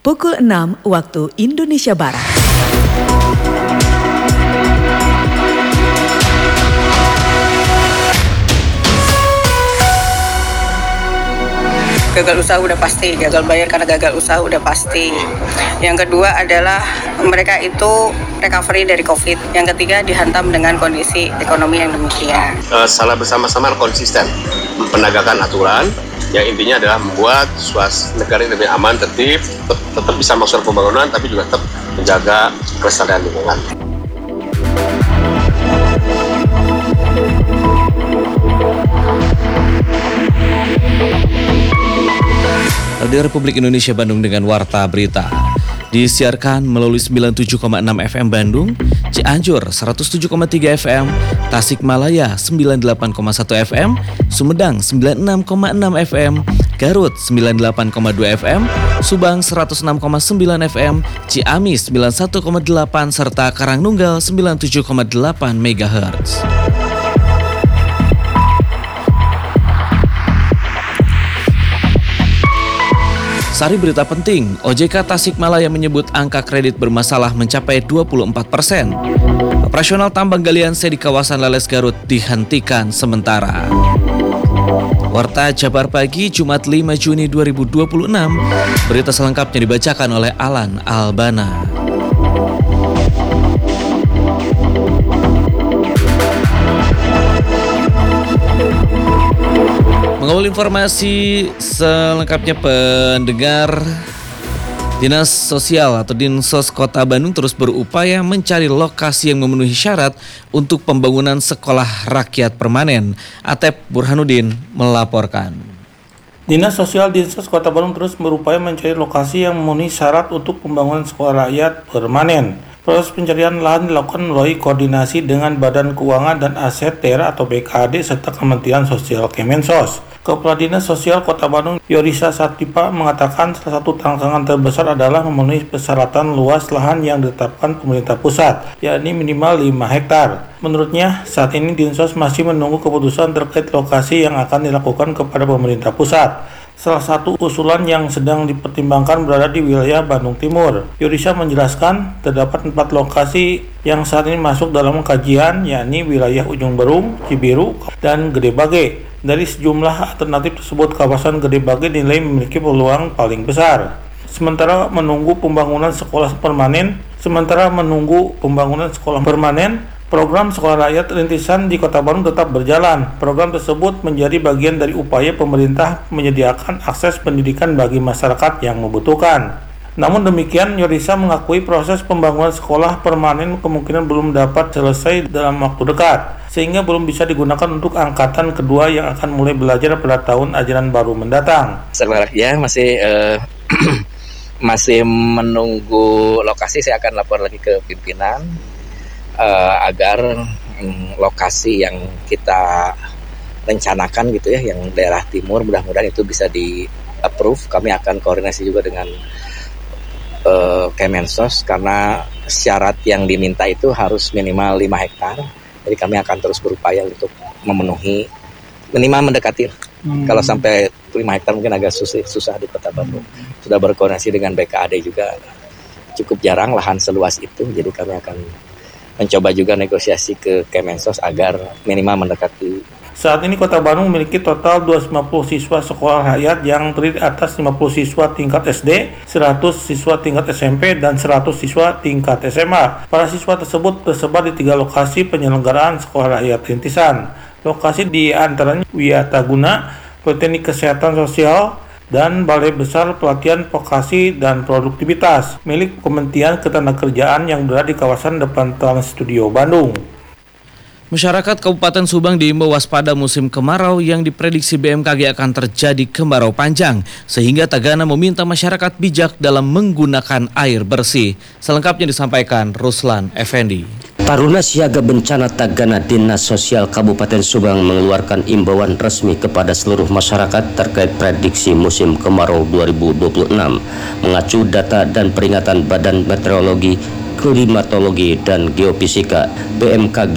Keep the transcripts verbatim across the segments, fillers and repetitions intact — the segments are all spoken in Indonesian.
pukul enam waktu Indonesia Barat. Gagal usaha udah pasti, gagal bayar karena gagal usaha udah pasti. Yang kedua adalah mereka itu recovery dari COVID. Yang ketiga dihantam dengan kondisi ekonomi yang demikian. Uh, salah bersama-sama konsisten penegakan aturan yang intinya adalah membuat suasana negara yang lebih aman, tertib, tetap, tetap bisa masuk pembangunan tapi juga tetap menjaga kelestarian lingkungan. Radio Republik Indonesia Bandung dengan Warta Berita disiarkan melalui sembilan puluh tujuh koma enam F M Bandung, Cianjur seratus tujuh koma tiga F M, Tasikmalaya sembilan puluh delapan koma satu F M, Sumedang sembilan puluh enam koma enam F M, Garut sembilan puluh delapan koma dua F M, Subang seratus enam koma sembilan F M, Ciamis sembilan puluh satu koma delapan serta Karangnunggal sembilan puluh tujuh koma delapan megahertz. Sari berita penting, O J K Tasikmalaya menyebut angka kredit bermasalah mencapai dua puluh empat persen. Operasional tambang galian C di kawasan Lales Garut dihentikan sementara. Warta Jabar Pagi, Jumat lima Juni dua ribu dua puluh enam. Berita selengkapnya dibacakan oleh Alan Albana. Mengawal informasi selengkapnya pendengar, Dinas Sosial atau Dinsos Kota Bandung terus berupaya mencari lokasi yang memenuhi syarat untuk pembangunan sekolah rakyat permanen. Atep Burhanuddin melaporkan. Dinas Sosial Dinsos Kota Bandung terus berupaya mencari lokasi yang memenuhi syarat untuk pembangunan sekolah rakyat permanen. Proses pencarian lahan dilakukan melalui koordinasi dengan Badan Keuangan dan Aset Daerah atau B K D serta Kementerian Sosial Kemensos. Kepala Dinas Sosial Kota Bandung, Yorisa Satipa, mengatakan salah satu tantangan terbesar adalah memenuhi persyaratan luas lahan yang ditetapkan pemerintah pusat, yakni minimal lima hektar. Menurutnya, saat ini Dinsos masih menunggu keputusan terkait lokasi yang akan dilakukan kepada pemerintah pusat. Salah satu usulan yang sedang dipertimbangkan berada di wilayah Bandung Timur. Yorisa menjelaskan terdapat empat lokasi yang saat ini masuk dalam kajian, yakni wilayah Ujung Berung, Cibiru, dan Gede Bage. Dari sejumlah alternatif tersebut, kawasan Gede Bage dinilai memiliki peluang paling besar. Sementara menunggu pembangunan sekolah permanen, sementara menunggu pembangunan sekolah permanen, program sekolah rakyat rintisan di Kota Bandung tetap berjalan. Program tersebut menjadi bagian dari upaya pemerintah menyediakan akses pendidikan bagi masyarakat yang membutuhkan. Namun demikian, Yorisa mengakui proses pembangunan sekolah permanen kemungkinan belum dapat selesai dalam waktu dekat, sehingga belum bisa digunakan untuk angkatan kedua yang akan mulai belajar pada tahun ajaran baru mendatang. Sebenarnya masih uh, masih menunggu lokasi. Saya akan lapor lagi ke pimpinan uh, agar um, lokasi yang kita rencanakan gitu ya, yang daerah timur, mudah-mudahan itu bisa di approve. Kami akan koordinasi juga dengan uh, Kemensos karena syarat yang diminta itu harus minimal lima hektar. Jadi kami akan terus berupaya untuk memenuhi, minimal mendekati. Hmm. Kalau sampai lima hektar mungkin agak susah, susah di Kota Bandung. Hmm. Sudah berkoordinasi dengan B K A D juga, cukup jarang lahan seluas itu. Jadi kami akan mencoba juga negosiasi ke Kemensos agar minimal mendekati. Saat ini Kota Bandung memiliki total dua ratus lima puluh siswa sekolah rakyat yang terdiri atas lima puluh siswa tingkat S D, seratus siswa tingkat S M P, dan seratus siswa tingkat S M A. Para siswa tersebut tersebar di tiga lokasi penyelenggaraan sekolah rakyat rintisan. Lokasi di antaranya Wiataguna, Politeknik Kesehatan Sosial, dan Balai Besar Pelatihan Vokasi dan Produktivitas milik Kementerian Ketenagakerjaan yang berada di kawasan depan Trans Studio Bandung. Masyarakat Kabupaten Subang diimbau waspada musim kemarau yang diprediksi B M K G akan terjadi kemarau panjang, sehingga Tagana meminta masyarakat bijak dalam menggunakan air bersih. Selengkapnya disampaikan Ruslan Effendi. Taruna Siaga Bencana Tagana Dinas Sosial Kabupaten Subang mengeluarkan imbauan resmi kepada seluruh masyarakat terkait prediksi musim kemarau dua ribu dua puluh enam. Mengacu data dan peringatan Badan Meteorologi, Klimatologi, dan Geofisika B M K G,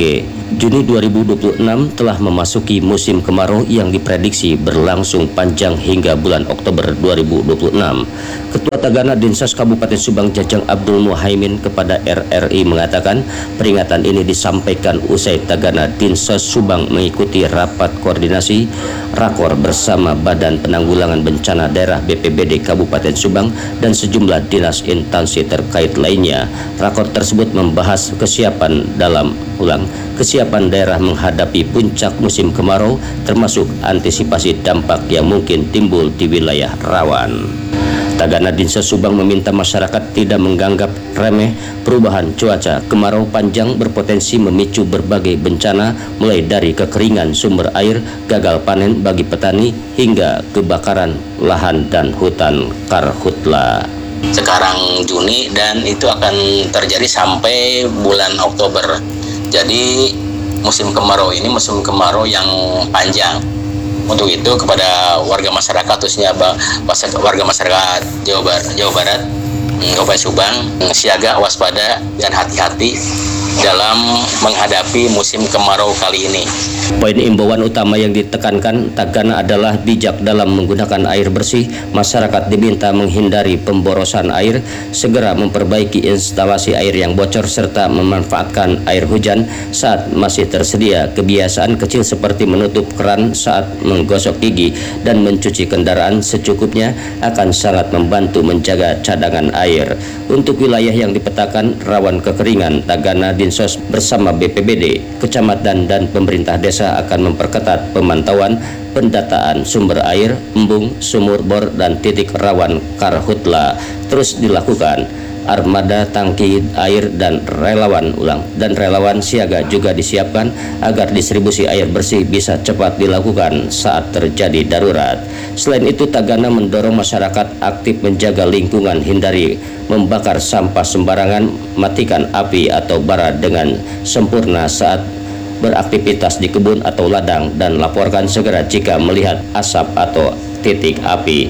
Juni dua ribu dua puluh enam telah memasuki musim kemarau yang diprediksi berlangsung panjang hingga bulan Oktober dua ribu dua puluh enam. Ketua Tagana Dinsos Kabupaten Subang Jajang Abdul Muhaimin kepada R R I mengatakan peringatan ini disampaikan usai Tagana Dinsos Subang mengikuti rapat koordinasi rakor bersama Badan Penanggulangan Bencana Daerah B P B D Kabupaten Subang dan sejumlah dinas instansi terkait lainnya. Rakor tersebut membahas kesiapan dalam ulang kesiapan daerah menghadapi puncak musim kemarau termasuk antisipasi dampak yang mungkin timbul di wilayah rawan. Tagana Dinsos Subang meminta masyarakat tidak menganggap remeh perubahan cuaca. Kemarau panjang berpotensi memicu berbagai bencana mulai dari kekeringan sumber air, gagal panen bagi petani hingga kebakaran lahan dan hutan karhutla. Sekarang Juni dan itu akan terjadi sampai bulan Oktober. Jadi musim kemarau ini musim kemarau yang panjang. Untuk itu kepada warga masyarakat khususnya warga masyarakat Jawa Barat, Jawa Barat, Kabupaten Subang siaga, waspada dan hati-hati dalam menghadapi musim kemarau kali ini. Poin imbauan utama yang ditekankan Tagana adalah bijak dalam menggunakan air bersih. Masyarakat diminta menghindari pemborosan air, segera memperbaiki instalasi air yang bocor serta memanfaatkan air hujan saat masih tersedia. Kebiasaan kecil seperti menutup keran saat menggosok gigi dan mencuci kendaraan secukupnya akan sangat membantu menjaga cadangan air. Untuk wilayah yang dipetakan rawan kekeringan, Tagana Dinsos bersama B P B D, kecamatan dan pemerintah desa akan memperketat pemantauan pendataan sumber air, embung, sumur bor dan titik rawan karhutla terus dilakukan. Armada tangki air dan relawan ulang dan relawan siaga juga disiapkan agar distribusi air bersih bisa cepat dilakukan saat terjadi darurat. Selain itu, Tagana mendorong masyarakat aktif menjaga lingkungan, hindari membakar sampah sembarangan, matikan api atau bara dengan sempurna saat beraktivitas di kebun atau ladang, dan laporkan segera jika melihat asap atau titik api.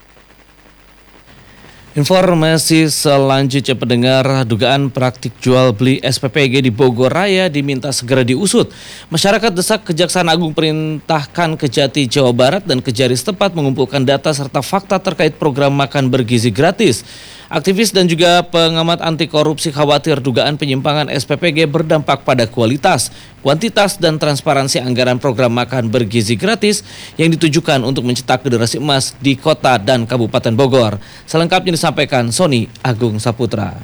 Informasi selanjutnya pendengar, dugaan praktik jual beli S P P G di Bogor Raya diminta segera diusut. Masyarakat desak Kejaksaan Agung perintahkan Kejati Jawa Barat dan Kejari setempat mengumpulkan data serta fakta terkait program makan bergizi gratis. Aktivis dan juga pengamat anti korupsi khawatir dugaan penyimpangan S P P G berdampak pada kualitas, kuantitas, dan transparansi anggaran program makan bergizi gratis yang ditujukan untuk mencetak generasi emas di kota dan Kabupaten Bogor. Selengkapnya disampaikan Sony Agung Saputra.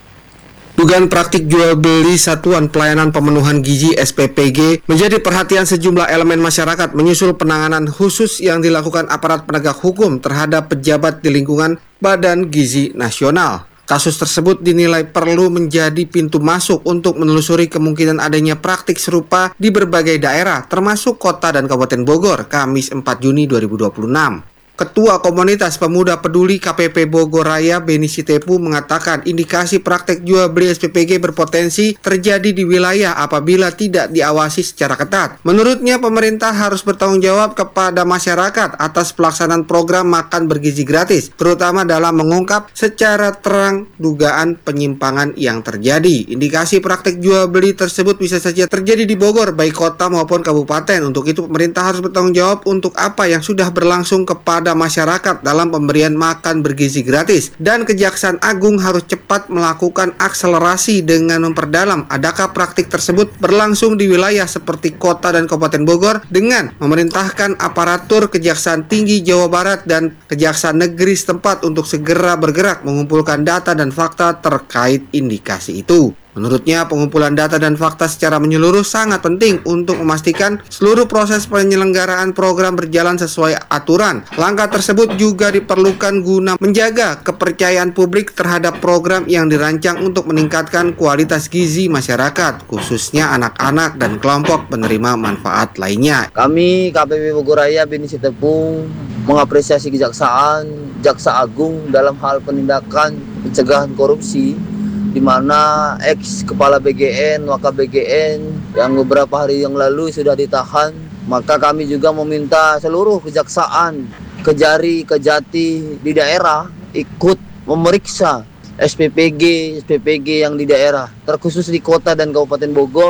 Dugaan praktik jual beli satuan pelayanan pemenuhan gizi S P P G menjadi perhatian sejumlah elemen masyarakat menyusul penanganan khusus yang dilakukan aparat penegak hukum terhadap pejabat di lingkungan Badan Gizi Nasional. Kasus tersebut dinilai perlu menjadi pintu masuk untuk menelusuri kemungkinan adanya praktik serupa di berbagai daerah, termasuk kota dan Kabupaten Bogor, Kamis empat Juni dua ribu dua puluh enam. Ketua Komunitas Pemuda Peduli K P P Bogor Raya Beni Sitepu mengatakan indikasi praktek jual beli S P P G berpotensi terjadi di wilayah apabila tidak diawasi secara ketat. Menurutnya pemerintah harus bertanggung jawab kepada masyarakat atas pelaksanaan program makan bergizi gratis, terutama dalam mengungkap secara terang dugaan penyimpangan yang terjadi. Indikasi praktek jual beli tersebut bisa saja terjadi di Bogor, baik kota maupun kabupaten. Untuk itu pemerintah harus bertanggung jawab untuk apa yang sudah berlangsung kepada masyarakat dalam pemberian makan bergizi gratis, dan Kejaksaan Agung harus cepat melakukan akselerasi dengan memperdalam adakah praktik tersebut berlangsung di wilayah seperti kota dan Kabupaten Bogor dengan memerintahkan aparatur Kejaksaan Tinggi Jawa Barat dan Kejaksaan Negeri setempat untuk segera bergerak mengumpulkan data dan fakta terkait indikasi itu. Menurutnya, pengumpulan data dan fakta secara menyeluruh sangat penting untuk memastikan seluruh proses penyelenggaraan program berjalan sesuai aturan. Langkah tersebut juga diperlukan guna menjaga kepercayaan publik terhadap program yang dirancang untuk meningkatkan kualitas gizi masyarakat, khususnya anak-anak dan kelompok penerima manfaat lainnya. Kami K P P Bogor Raya Beni Sitepu mengapresiasi Kejaksaan, Jaksa Agung dalam hal penindakan pencegahan korupsi, di mana ex kepala B G N, Waka B G N yang beberapa hari yang lalu sudah ditahan. Maka kami juga meminta seluruh kejaksaan, Kejari, Kejati di daerah ikut memeriksa S P P G, S P P G yang di daerah, terkhusus di kota dan Kabupaten Bogor,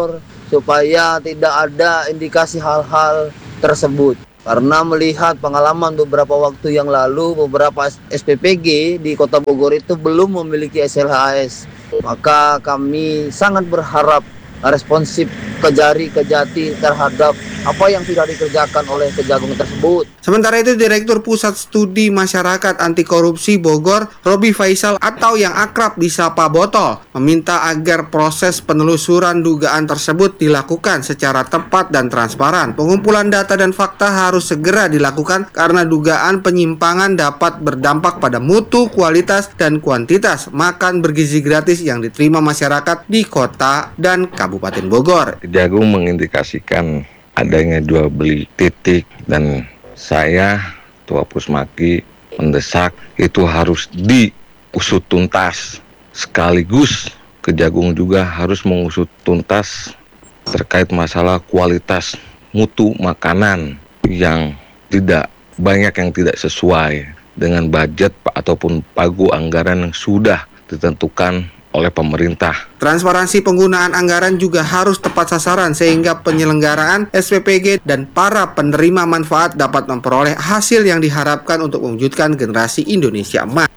supaya tidak ada indikasi hal-hal tersebut. Karena melihat pengalaman beberapa waktu yang lalu, beberapa S P P G di Kota Bogor itu belum memiliki S L H S. Maka kami sangat berharap responsif Kejari Kejati terhadap apa yang sudah dikerjakan oleh Kejagung tersebut. Sementara itu, Direktur Pusat Studi Masyarakat Anti Korupsi Bogor, Robi Faisal atau yang akrab disapa Botol, meminta agar proses penelusuran dugaan tersebut dilakukan secara tepat dan transparan. Pengumpulan data dan fakta harus segera dilakukan karena dugaan penyimpangan dapat berdampak pada mutu, kualitas, dan kuantitas makan bergizi gratis yang diterima masyarakat di kota dan Kabupaten Bogor. Kejagung mengindikasikan adanya jual beli titik, dan saya, Ketua Pusmaki, mendesak itu harus diusut tuntas. Sekaligus Kejagung juga harus mengusut tuntas terkait masalah kualitas mutu makanan yang tidak banyak yang tidak sesuai dengan budget ataupun pagu anggaran yang sudah ditentukan oleh pemerintah. Transparansi penggunaan anggaran juga harus tepat sasaran sehingga penyelenggaraan S P P G dan para penerima manfaat dapat memperoleh hasil yang diharapkan untuk mewujudkan generasi Indonesia emas.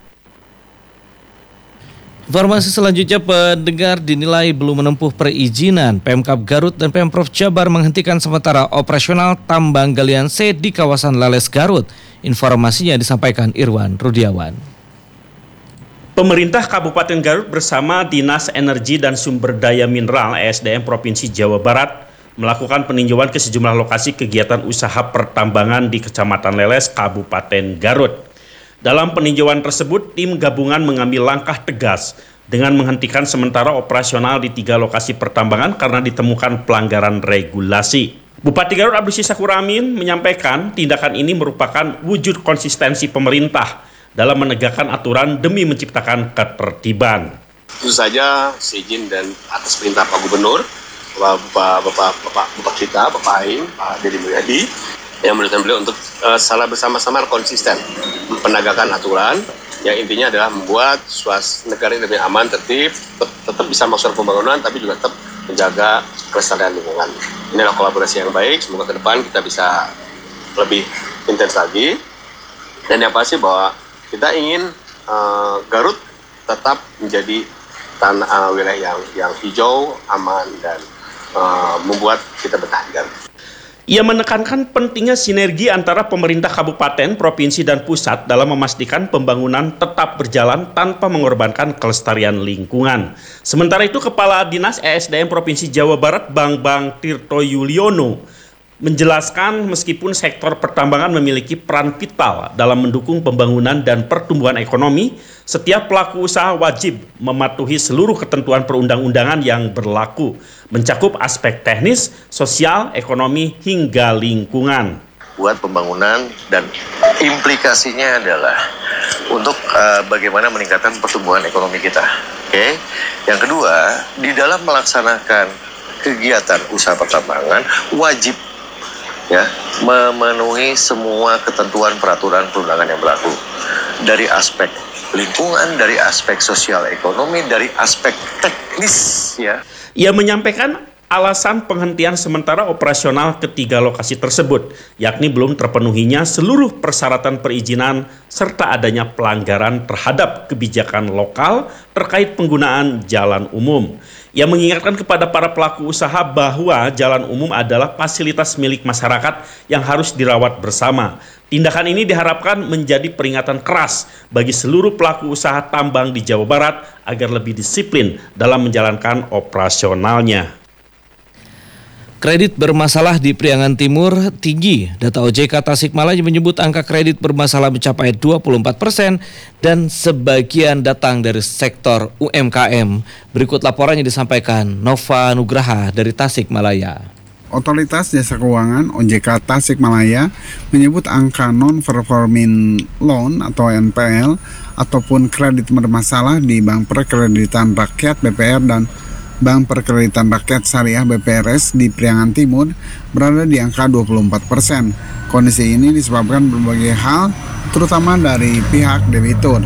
Informasi selanjutnya, pendengar dinilai belum menempuh perizinan. Pemkab Garut dan Pemprov Jabar menghentikan sementara operasional tambang galian C di kawasan Lales Garut. Informasinya disampaikan Irwan Rudiawan. Pemerintah Kabupaten Garut bersama Dinas Energi dan Sumber Daya Mineral E S D M Provinsi Jawa Barat melakukan peninjauan ke sejumlah lokasi kegiatan usaha pertambangan di Kecamatan Leles, Kabupaten Garut. Dalam peninjauan tersebut, tim gabungan mengambil langkah tegas dengan menghentikan sementara operasional di tiga lokasi pertambangan karena ditemukan pelanggaran regulasi. Bupati Garut Abdus Syakur Amin menyampaikan tindakan ini merupakan wujud konsistensi pemerintah dalam menegakkan aturan demi menciptakan ketertiban. Tentu saja seizin dan atas perintah Pak Gubernur, Bapak Bapak Bapak Bapak kita, Bapak Aing, Pak Deddy Mulyadi, yang memerintahkan beliau untuk uh, salah bersama-sama konsisten penegakan aturan yang intinya adalah membuat suasana negara ini lebih aman, tertib, tetap, tetap bisa masuk pembangunan, tapi juga tetap menjaga kelestarian lingkungan. Inilah kolaborasi yang baik. Semoga ke depan kita bisa lebih intens lagi. Dan yang pasti bahwa kita ingin uh, Garut tetap menjadi tanah uh, wilayah yang yang hijau, aman, dan uh, membuat kita betah di Garut. Ia menekankan pentingnya sinergi antara pemerintah kabupaten, provinsi, dan pusat dalam memastikan pembangunan tetap berjalan tanpa mengorbankan kelestarian lingkungan. Sementara itu, Kepala Dinas E S D M Provinsi Jawa Barat, Bang Bang Tirto Yuliono, menjelaskan meskipun sektor pertambangan memiliki peran vital dalam mendukung pembangunan dan pertumbuhan ekonomi, setiap pelaku usaha wajib mematuhi seluruh ketentuan perundang-undangan yang berlaku, mencakup aspek teknis, sosial, ekonomi, hingga lingkungan. Buat pembangunan dan implikasinya adalah untuk uh, bagaimana meningkatkan pertumbuhan ekonomi kita. Oke. Okay? Yang kedua, di dalam melaksanakan kegiatan usaha pertambangan wajib ya memenuhi semua ketentuan peraturan perundangan yang berlaku dari aspek lingkungan, dari aspek sosial ekonomi, dari aspek teknis ya. Ia menyampaikan alasan penghentian sementara operasional ketiga lokasi tersebut, yakni belum terpenuhinya seluruh persyaratan perizinan serta adanya pelanggaran terhadap kebijakan lokal terkait penggunaan jalan umum. Ia mengingatkan kepada para pelaku usaha bahwa jalan umum adalah fasilitas milik masyarakat yang harus dirawat bersama. Tindakan ini diharapkan menjadi peringatan keras bagi seluruh pelaku usaha tambang di Jawa Barat agar lebih disiplin dalam menjalankan operasionalnya. Kredit bermasalah di Priangan Timur tinggi. Data O J K Tasikmalaya menyebut angka kredit bermasalah mencapai dua puluh empat persen dan sebagian datang dari sektor U M K M. Berikut laporannya disampaikan Nova Nugraha dari Tasikmalaya. Otoritas Jasa Keuangan O J K Tasikmalaya menyebut angka non-performing loan atau N P L ataupun kredit bermasalah di Bank Perkreditan Rakyat B P R dan Bank Perkreditan Rakyat Syariah B P R S di Priangan Timur berada di angka dua puluh empat persen. Kondisi ini disebabkan berbagai hal, terutama dari pihak debitur.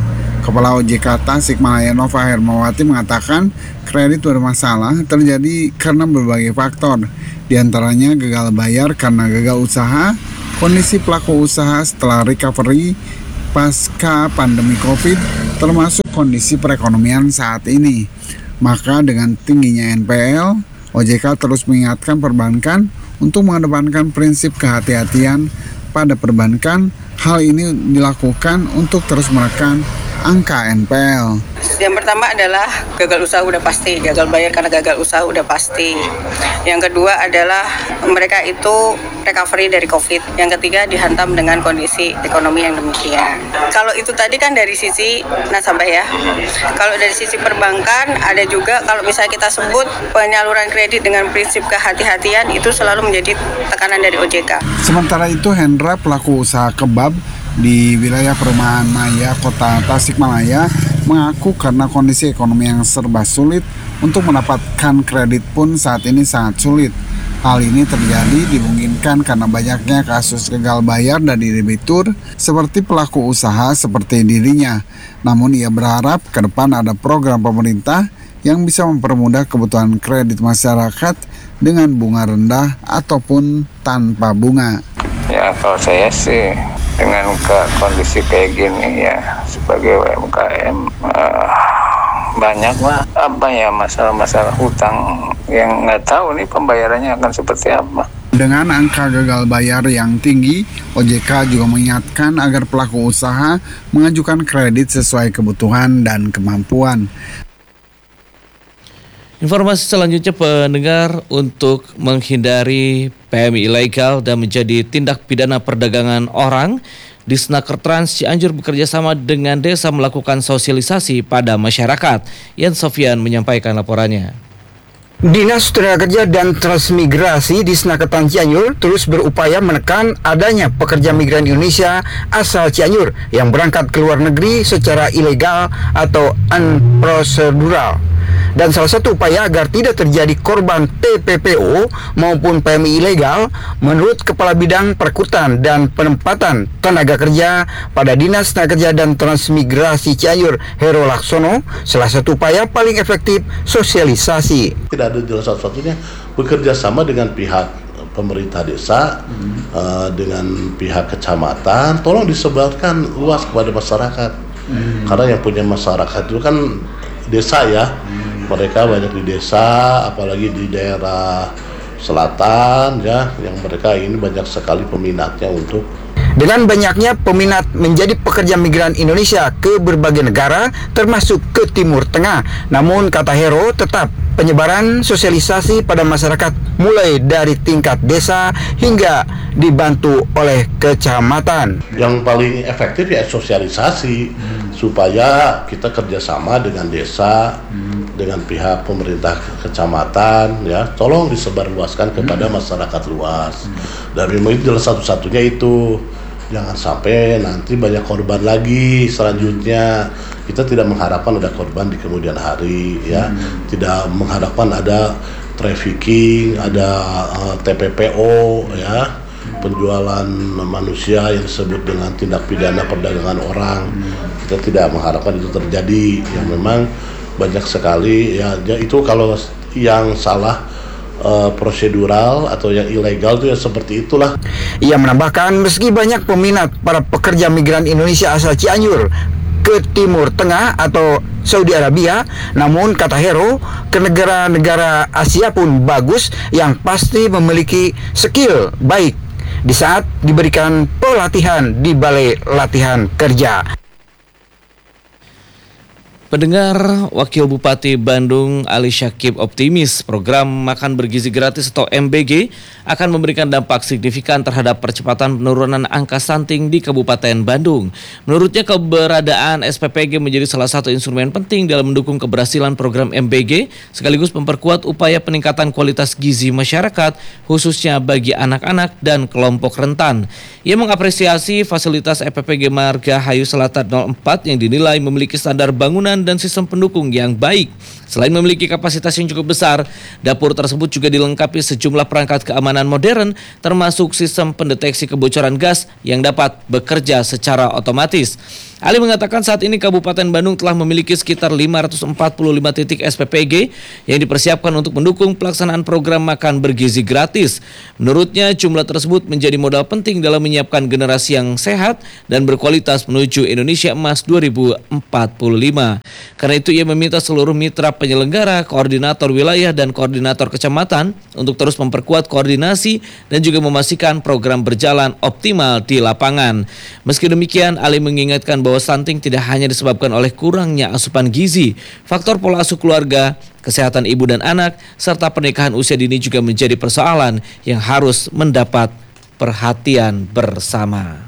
Kepala O J K Tasikmalaya Nova Hermawati mengatakan kredit bermasalah terjadi karena berbagai faktor, diantaranya gagal bayar karena gagal usaha, kondisi pelaku usaha setelah recovery pasca pandemi COVID, termasuk kondisi perekonomian saat ini. Maka dengan tingginya N P L, O J K terus mengingatkan perbankan untuk mengedepankan prinsip kehati-hatian pada perbankan. Hal ini dilakukan untuk terus menekan angka N P L. Yang pertama adalah gagal usaha udah pasti, gagal bayar karena gagal usaha udah pasti. Yang kedua adalah mereka itu recovery dari COVID. Yang ketiga dihantam dengan kondisi ekonomi yang demikian. Kalau itu tadi kan dari sisi nasabah ya. Kalau dari sisi perbankan ada juga kalau misalnya kita sebut penyaluran kredit dengan prinsip kehati-hatian itu selalu menjadi tekanan dari O J K. Sementara itu Hendra, pelaku usaha kebab di wilayah Perumahan Maya, Kota Tasikmalaya, mengaku karena kondisi ekonomi yang serba sulit untuk mendapatkan kredit pun saat ini sangat sulit. Hal ini terjadi dimungkinkan karena banyaknya kasus gagal bayar dari debitur seperti pelaku usaha seperti dirinya. Namun ia berharap ke depan ada program pemerintah yang bisa mempermudah kebutuhan kredit masyarakat dengan bunga rendah ataupun tanpa bunga. Ya kalau saya sih dengan ke kondisi kayak gini ya sebagai U M K M uh, banyak lah apa ya masalah-masalah hutang yang nggak tahu nih pembayarannya akan seperti apa. Dengan angka gagal bayar yang tinggi, O J K juga mengingatkan agar pelaku usaha mengajukan kredit sesuai kebutuhan dan kemampuan. Informasi selanjutnya pendengar, untuk menghindari P M I ilegal dan menjadi tindak pidana perdagangan orang, Disnaker Trans Cianjur bekerja sama dengan desa melakukan sosialisasi pada masyarakat. Yan Sofian menyampaikan laporannya. Dinas Tenaga Kerja dan Transmigrasi Disnaker Trans Cianjur terus berupaya menekan adanya pekerja migran Indonesia asal Cianjur yang berangkat ke luar negeri secara ilegal atau unprocedural. Dan salah satu upaya agar tidak terjadi korban T P P O maupun P M I ilegal, menurut Kepala Bidang Perkutan dan Penempatan Tenaga Kerja pada Dinas Tenaga Kerja dan Transmigrasi Cianjur, Hero Laksono, salah satu upaya paling efektif sosialisasi. Tidak ada jalan satu-satunya, bekerja sama dengan pihak pemerintah desa, hmm. uh, dengan pihak kecamatan, tolong disebarkan luas kepada masyarakat. Hmm. Karena yang punya masyarakat itu kan desa ya. Hmm. Mereka banyak di desa, apalagi di daerah selatan ya, yang mereka ini banyak sekali peminatnya untuk. Dengan banyaknya peminat menjadi pekerja migran Indonesia ke berbagai negara, termasuk ke Timur Tengah. Namun kata Hero, tetap penyebaran sosialisasi pada masyarakat mulai dari tingkat desa hingga dibantu oleh kecamatan. Yang paling efektif ya sosialisasi, hmm. supaya kita kerjasama dengan desa, hmm. dengan pihak pemerintah kecamatan, ya tolong disebarluaskan kepada hmm. masyarakat luas. Hmm. Dan memang itu jalan satu-satunya itu. Jangan sampai nanti banyak korban lagi selanjutnya. Kita tidak mengharapkan ada korban di kemudian hari, ya. Hmm. Tidak mengharapkan ada trafficking, ada uh, T P P O, ya, penjualan manusia yang disebut dengan tindak pidana perdagangan orang. Hmm. Kita tidak mengharapkan itu terjadi. Yang memang banyak sekali, ya, ya itu kalau yang salah Uh, prosedural atau yang ilegal itu ya seperti itulah. Ia menambahkan meski banyak peminat para pekerja migran Indonesia asal Cianjur ke Timur Tengah atau Saudi Arabia, namun kata Hero, ke negara-negara Asia pun bagus yang pasti memiliki skill baik di saat diberikan pelatihan di Balai Latihan Kerja. Pendengar, Wakil Bupati Bandung Ali Syakib optimis program makan bergizi gratis atau M B G akan memberikan dampak signifikan terhadap percepatan penurunan angka stunting di Kabupaten Bandung. Menurutnya keberadaan S P P G menjadi salah satu instrumen penting dalam mendukung keberhasilan program M B G sekaligus memperkuat upaya peningkatan kualitas gizi masyarakat khususnya bagi anak-anak dan kelompok rentan. Ia mengapresiasi fasilitas S P P G Marga Hayu Selatan nol empat yang dinilai memiliki standar bangunan dan sistem pendukung yang baik. Selain memiliki kapasitas yang cukup besar, dapur tersebut juga dilengkapi sejumlah perangkat keamanan modern termasuk sistem pendeteksi kebocoran gas yang dapat bekerja secara otomatis. Ali mengatakan saat ini Kabupaten Bandung telah memiliki sekitar lima ratus empat puluh lima titik S P P G yang dipersiapkan untuk mendukung pelaksanaan program makan bergizi gratis. Menurutnya jumlah tersebut menjadi modal penting dalam menyiapkan generasi yang sehat dan berkualitas menuju Indonesia Emas dua ribu empat puluh lima. Karena itu ia meminta seluruh mitra penyelenggara, koordinator wilayah dan koordinator kecamatan untuk terus memperkuat koordinasi dan juga memastikan program berjalan optimal di lapangan. Meski demikian, Ali mengingatkan bahwa stunting tidak hanya disebabkan oleh kurangnya asupan gizi. Faktor pola asuh keluarga, kesehatan ibu dan anak, serta pernikahan usia dini juga menjadi persoalan yang harus mendapat perhatian bersama.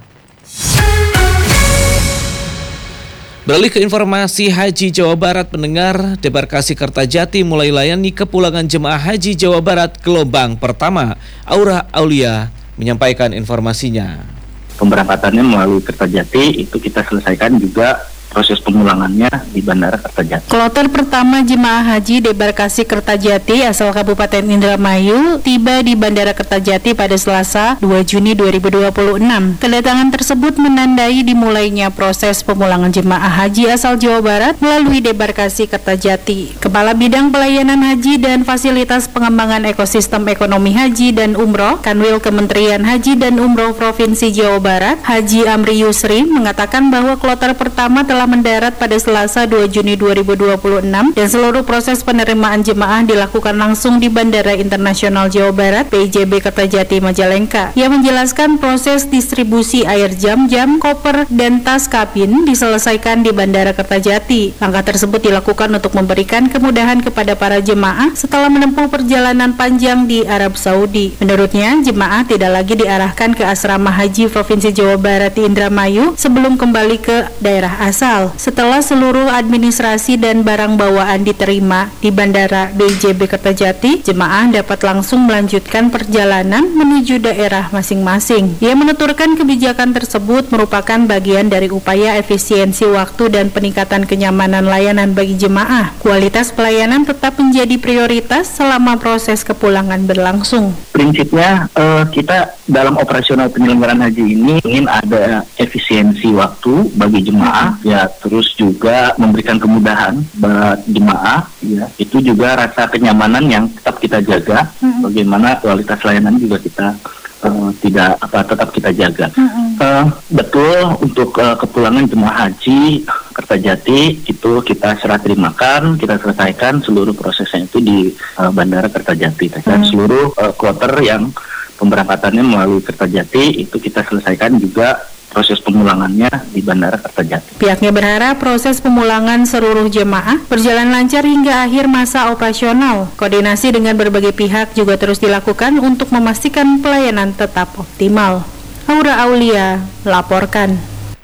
Beralih ke informasi Haji Jawa Barat, pendengar, debarkasi Kertajati mulai layani kepulangan jemaah Haji Jawa Barat gelombang pertama. Aura Aulia menyampaikan informasinya. Pemberangkatannya melalui Kertajati itu kita selesaikan juga proses pemulangannya di Bandara Kertajati. Kloter pertama jemaah haji debarkasi Kertajati asal Kabupaten Indramayu tiba di Bandara Kertajati pada Selasa dua Juni dua ribu dua puluh enam. Kedatangan tersebut menandai dimulainya proses pemulangan jemaah haji asal Jawa Barat melalui debarkasi Kertajati. Kepala Bidang Pelayanan Haji dan Fasilitas Pengembangan Ekosistem Ekonomi Haji dan Umroh Kanwil Kementerian Haji dan Umroh Provinsi Jawa Barat, Haji Amri Yusri, mengatakan bahwa kloter pertama telah mendarat pada Selasa dua Juni dua ribu dua puluh enam dan seluruh proses penerimaan jemaah dilakukan langsung di Bandara Internasional Jawa Barat B I J B Kertajati Majalengka. Ia menjelaskan proses distribusi air jam-jam, koper, dan tas kabin diselesaikan di Bandara Kertajati. Langkah tersebut dilakukan untuk memberikan kemudahan kepada para jemaah setelah menempuh perjalanan panjang di Arab Saudi. Menurutnya, jemaah tidak lagi diarahkan ke asrama haji Provinsi Jawa Barat di Indramayu sebelum kembali ke daerah asal. Setelah seluruh administrasi dan barang bawaan diterima di Bandara B I J B Kertajati, jemaah dapat langsung melanjutkan perjalanan menuju daerah masing-masing. Ia menuturkan kebijakan tersebut merupakan bagian dari upaya efisiensi waktu dan peningkatan kenyamanan layanan bagi jemaah. Kualitas pelayanan tetap menjadi prioritas selama proses kepulangan berlangsung. Prinsipnya uh, kita dalam operasional penyelenggaraan haji ini ingin ada efisiensi waktu bagi jemaah, ya terus juga memberikan kemudahan buat jemaah, ya itu juga rasa kenyamanan yang tetap kita jaga. Mm-hmm. Bagaimana kualitas layanan juga kita uh, tidak apa tetap kita jaga. Mm-hmm. Uh, betul untuk uh, kepulangan jemaah haji Kertajati itu kita serah terimakan, kita selesaikan seluruh prosesnya itu di uh, Bandara Kertajati dan mm-hmm. seluruh uh, kloter yang pemberangkatannya melalui Kertajati itu kita selesaikan juga proses pemulangannya di Bandara Kertajati. Pihaknya berharap proses pemulangan seluruh jemaah berjalan lancar hingga akhir masa operasional. Koordinasi dengan berbagai pihak juga terus dilakukan untuk memastikan pelayanan tetap optimal. Aura Aulia laporkan.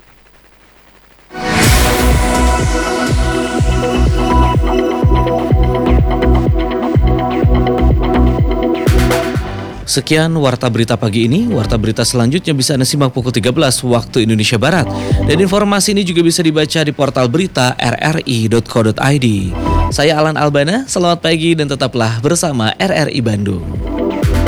Sekian Warta Berita pagi ini. Warta Berita selanjutnya bisa Anda simak pukul tiga belas waktu Indonesia Barat. Dan informasi ini juga bisa dibaca di portal berita r r i dot co dot i d. Saya Alan Albana, selamat pagi dan tetaplah bersama R R I Bandung.